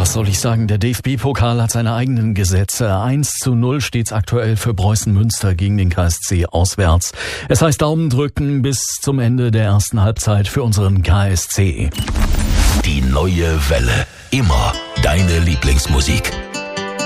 was soll ich sagen? Der DFB-Pokal hat seine eigenen Gesetze. 1:0 steht's aktuell für Preußen Münster gegen den KSC auswärts. Es heißt Daumen drücken bis zum Ende der ersten Halbzeit für unseren KSC. Die neue Welle. Immer deine Lieblingsmusik.